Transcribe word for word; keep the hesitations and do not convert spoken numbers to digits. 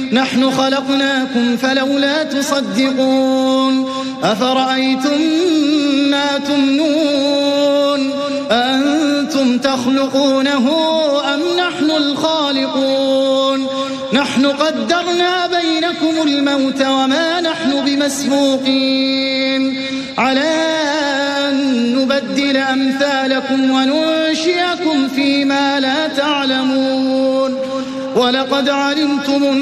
نحن خلقناكم فلولا تصدقون أفرأيتم ما تمنون أأنتم تخلقونه أم نحن الخالقون نحن قدرنا بينكم الموت وما نحن بمسبوقين على أن نبدل أمثالكم وننشئكم فيما لا تعلمون ولقد علمتم